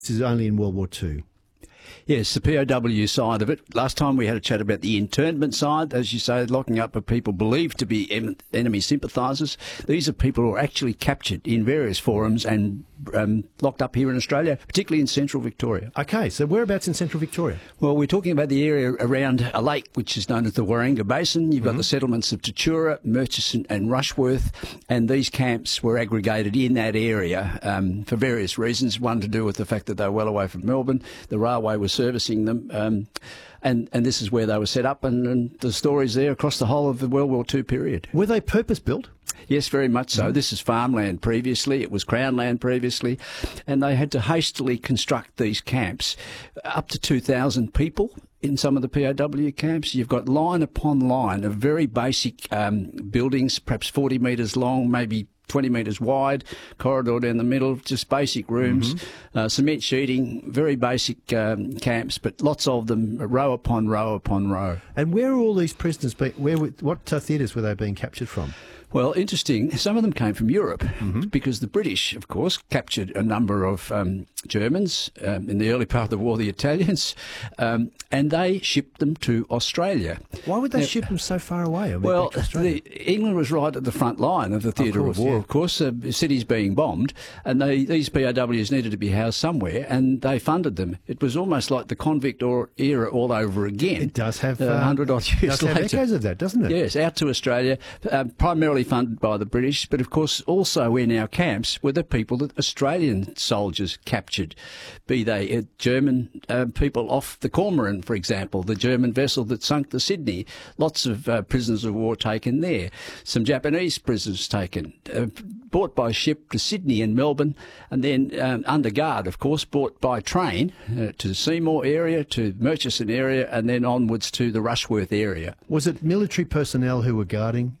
This is only in World War II. Yes, the POW side of it. Last time we had a chat about the internment side, as you say, locking up of people believed to be enemy sympathisers. These are people who are actually captured in various forums and locked up here in Australia, particularly in central Victoria. Okay, so whereabouts in central Victoria? Well, we're talking about the area around a lake which is known as the Warringah Basin. You've got the settlements of Tatura, Murchison and Rushworth, and these camps were aggregated in that area for various reasons. One to do with the fact that they were well away from Melbourne. The railway was servicing them, and this is where they were set up, and the stories there across the whole of the World War II period. Were they purpose-built? Yes, very much so. This is farmland previously. It was Crown land previously. And they had to hastily construct these camps. Up to 2,000 people in some of the POW camps. You've got line upon line of very basic buildings, perhaps 40 metres long, maybe 20 metres wide, corridor down the middle, just basic rooms, cement sheeting, very basic camps, but lots of them, row upon row upon row. And where are all these prisoners what theatres were they being captured from? Well, interesting. Some of them came from Europe because the British, of course, captured a number of Germans in the early part of the war, the Italians, and they shipped them to Australia. Why would they ship them so far away? Well, England was right at the front line of the theatre of war, of course, cities being bombed, and these POWs needed to be housed somewhere, and they funded them. It was almost like the convict era all over again. It does have 100-odd years later. Have echoes of that, doesn't it? Yes, out to Australia, primarily funded by the British, but of course also in our camps were the people that Australian soldiers captured, be they German people off the Cormoran, for example, the German vessel that sunk the Sydney. Lots of prisoners of war taken there. Some Japanese prisoners taken, brought by ship to Sydney and Melbourne, and then under guard, of course, brought by train to Seymour area, to Murchison area, and then onwards to the Rushworth area. Was it military personnel who were guarding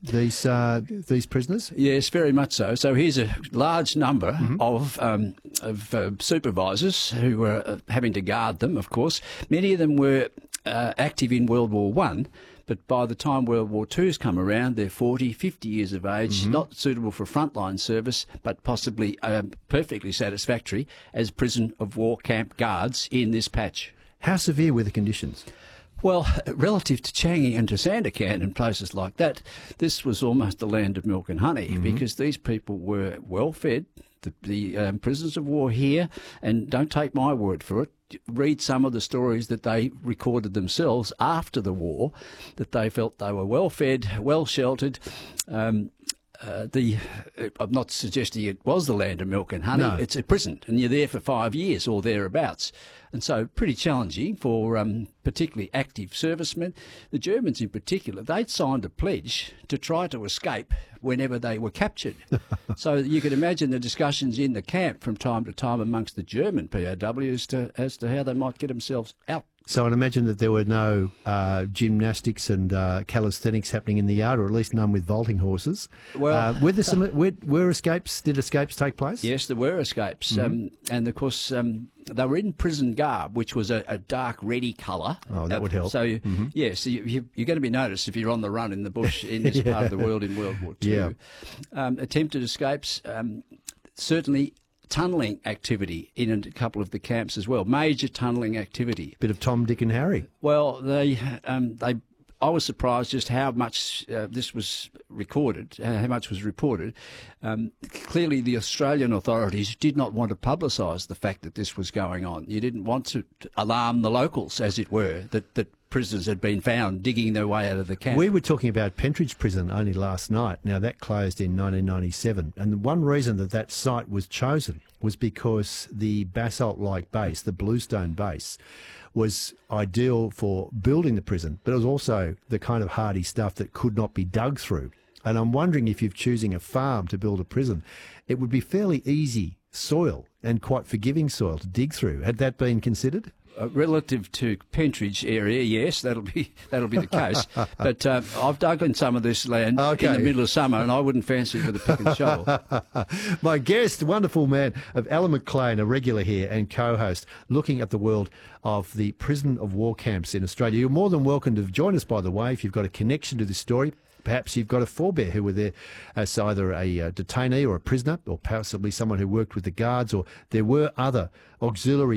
these prisoners? Yes, very much so. So here's a large number of supervisors who were having to guard them, of course. Many of them were active in World War I, but by the time World War II's come around, they're 40, 50 years of age, not suitable for frontline service, but possibly perfectly satisfactory as prison of war camp guards in this patch. How severe were the conditions? Well, relative to Changi and to Sandakan and places like that, this was almost the land of milk and honey because these people were well fed. The prisoners of war here, and don't take my word for it, read some of the stories that they recorded themselves after the war, that they felt they were well fed, well sheltered. I'm not suggesting it was the land of milk and honey. No. It's a prison, and you're there for 5 years or thereabouts. And so pretty challenging for particularly active servicemen. The Germans in particular, they'd signed a pledge to try to escape whenever they were captured. So you can imagine the discussions in the camp from time to time amongst the German POWs as to how they might get themselves out. So I'd imagine that there were no gymnastics and calisthenics happening in the yard, or at least none with vaulting horses. Well, were escapes? Did escapes take place? Yes, there were escapes, and of course they were in prison garb, which was a dark reddy colour. Oh, that would help. So yes, you're going to be noticed if you're on the run in the bush in this part of the world in World War II. Yeah. Attempted escapes, certainly. Tunnelling activity in a couple of the camps as well. Major tunnelling activity. Bit of Tom, Dick and Harry. Well, I was surprised just how much this was recorded, how much was reported. Clearly, the Australian authorities did not want to publicise the fact that this was going on. You didn't want to alarm the locals, as it were, that prisoners had been found digging their way out of the camp. We were talking about Pentridge Prison only last night. Now, that closed in 1997. And one reason that site was chosen was because the basalt-like base, the bluestone base, was ideal for building the prison, but it was also the kind of hardy stuff that could not be dug through. And I'm wondering if you're choosing a farm to build a prison, it would be fairly easy soil and quite forgiving soil to dig through. Had that been considered? Relative to Pentridge area, yes, that'll be the case. But I've dug in some of this land in the middle of summer, and I wouldn't fancy it with a pick and shovel. My guest, wonderful man, of Alan McLean, a regular here and co-host, looking at the world of the prison of war camps in Australia. You're more than welcome to join us, by the way, if you've got a connection to this story. Perhaps you've got a forebear who were there as either a detainee or a prisoner, or possibly someone who worked with the guards, or there were other auxiliary